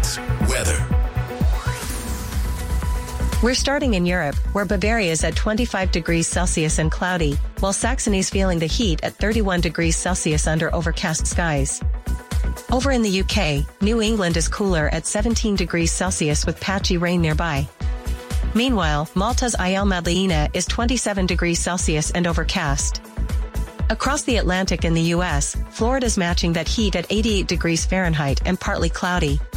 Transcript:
Sports. Weather. We're starting in Europe, where Bavaria is at 25 degrees Celsius and cloudy, while Saxony's feeling the heat at 31 degrees Celsius under overcast skies. Over in the UK, New England is cooler at 17 degrees Celsius with patchy rain nearby. Meanwhile, Malta's Isle Madleina is 27 degrees Celsius and overcast. Across the Atlantic in the US, Florida's matching that heat at 88 degrees Fahrenheit and partly cloudy,